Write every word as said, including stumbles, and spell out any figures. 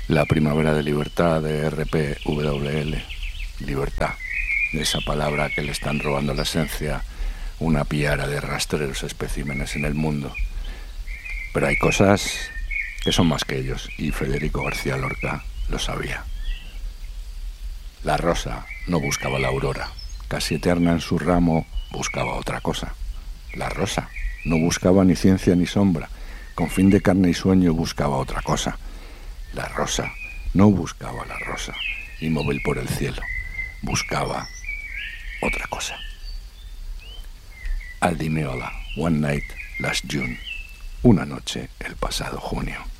La primavera de libertad de R P W L, libertad, esa palabra que le están robando la esencia una piara de rastreros especímenes en el mundo. Pero hay cosas que son más que ellos, y Federico García Lorca lo sabía. La rosa no buscaba la aurora, casi eterna en su ramo, buscaba otra cosa. La rosa no buscaba ni ciencia ni sombra, con fin de carne y sueño buscaba otra cosa. La rosa no buscaba la rosa, inmóvil por el cielo, buscaba otra cosa. Al Di Meola, One Night Last June, una noche el pasado junio.